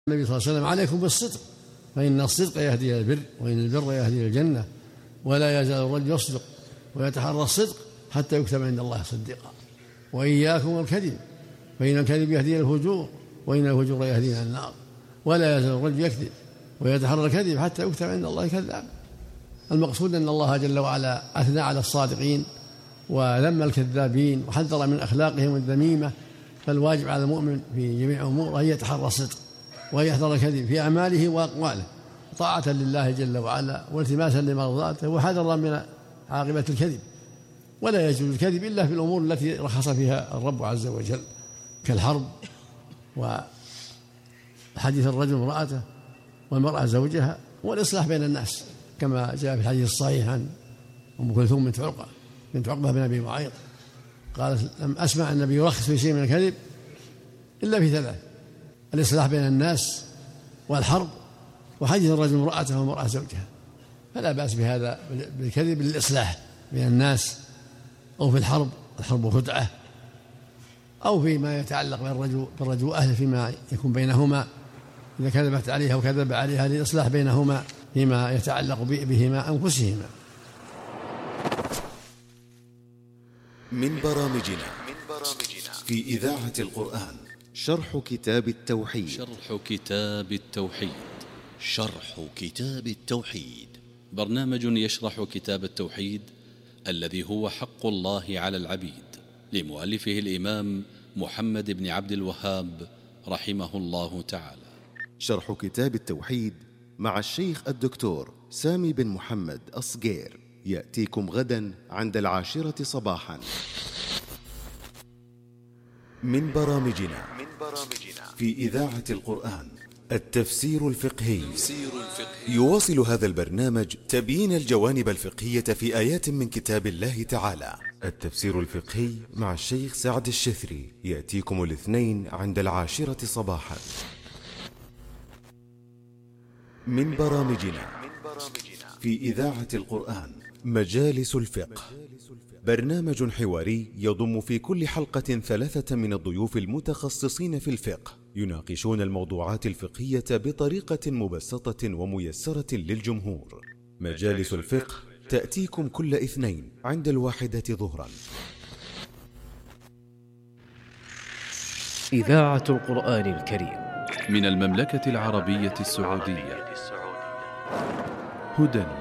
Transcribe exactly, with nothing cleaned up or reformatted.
النبي صلى الله عليه وسلم: عليكم بالصدق فإن الصدق يهدي إلى البر وإن البر يهدي إلى الجنة، ولا يزال الرجل يصدق ويتحرى الصدق حتى يكتب عند الله صديقا، وإياكم والكذب فإن الكذب يهدي إلى الفجور وإن الفجور يهدي إلى النار، ولا يزال الرجل يكذب ويتحرى الكذب حتى يكتب عند الله كذاب. المقصود أن الله جل وعلا أثنى على الصادقين وذم الكذابين وحذر من أخلاقهم الذميمة، فالواجب على المؤمن في جميع أموره أن يتحرى الصدق ويحذر الكذب في أعماله وأقواله طاعة لله جل وعلا والتماسا لمرضاته وحذرا من عاقبة الكذب. ولا يجوز الكذب إلا في الأمور التي رخص فيها الرب عز وجل كالحرب وحديث الرجل امرأته والمرأة زوجها والإصلاح بين الناس، كما جاء في الحديث الصحيح عن أم كلثوم بنت عقبة بنت عقبة بن أبي معيط قالت: لم أسمع النبي يرخص في شيء من الكذب إلا في ثلاث: الإصلاح بين الناس والحرب وحديث الرجل امرأته والمرأة زوجها. فلا بأس بهذا بالكذب للإصلاح بين الناس، أو في الحرب الحرب خدعة، أو فيما يتعلق بالرجل بالرجل وأهله فيما يكون بينهما إذا كذبت عليها وكذب عليها للإصلاح بينهما فيما يتعلق بهما أنفسهما. من برامجنا في إذاعة القرآن شرح كتاب التوحيد. شرح كتاب التوحيد شرح كتاب التوحيد برنامج يشرح كتاب التوحيد الذي هو حق الله على العبيد، لمؤلفه الإمام محمد بن عبد الوهاب رحمه الله تعالى. شرح كتاب التوحيد مع الشيخ الدكتور سامي بن محمد أصغير يأتيكم غدا عند العاشرة صباحا. من برامجنا في إذاعة القرآن التفسير الفقهي. يواصل هذا البرنامج تبيين الجوانب الفقهية في آيات من كتاب الله تعالى. التفسير الفقهي مع الشيخ سعد الشثري يأتيكم الاثنين عند العاشرة صباحا. من برامجنا في إذاعة القرآن مجالس الفقه، برنامج حواري يضم في كل حلقة ثلاثة من الضيوف المتخصصين في الفقه يناقشون الموضوعات الفقهية بطريقة مبسطة وميسرة للجمهور. مجالس الفقه تأتيكم كل اثنين عند الواحدة ظهرا. إذاعة القرآن الكريم من المملكة العربية السعودية. هدى